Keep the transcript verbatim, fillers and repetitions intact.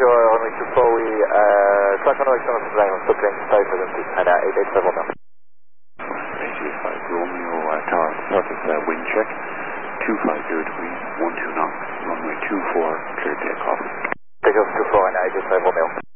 sure, runway two four, we, uh, track on direction of the line, stopping five seventy, and uh, eight eight seven now. eight eight five Romeo, uh, tower, surface, uh, wind check, two five zero degrees, one two knots, runway two four, clear takeoff. Takeoff two four, and eight eight five Romeo.